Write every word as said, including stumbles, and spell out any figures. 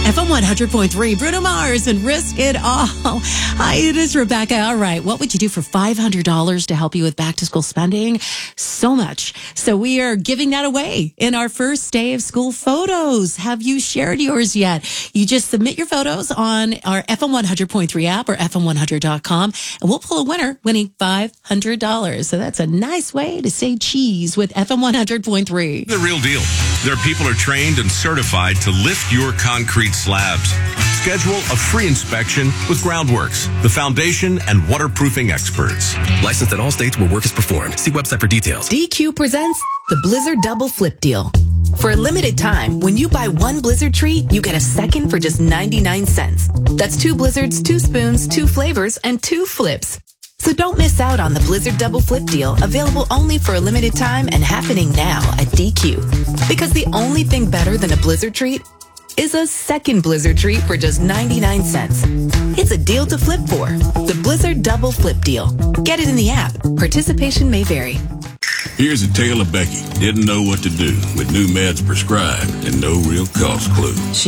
F M one hundred point three, Bruno Mars and Risk It All. Hi, it is Rebecca. All right, what would you do for five hundred dollars to help you with back to school spending? So much. So we are giving that away in our first day of school photos. Have you shared yours yet? You just submit your photos on our F M one hundred point three app or F M one hundred dot com, and we'll pull a winner winning five hundred dollars. So that's a nice way to say cheese with F M one hundred point three. The real deal. Their people are trained and certified to lift your concrete slabs. Schedule a free inspection with Groundworks, the foundation and waterproofing experts. Licensed in all states where work is performed. See website for details. D Q presents the Blizzard Double Flip Deal. For a limited time, when you buy one Blizzard treat, you get a second for just ninety-nine cents. That's two Blizzards, two spoons, two flavors, and two flips. So don't miss out on the Blizzard Double Flip Deal, available only for a limited time and happening now at D Q. Because the only thing better than a Blizzard treat is a second Blizzard treat for just ninety-nine cents. It's a deal to flip for. The Blizzard Double Flip Deal. Get it in the app. Participation may vary. Here's a tale of Becky. Didn't know what to do with new meds prescribed and no real cost clue. She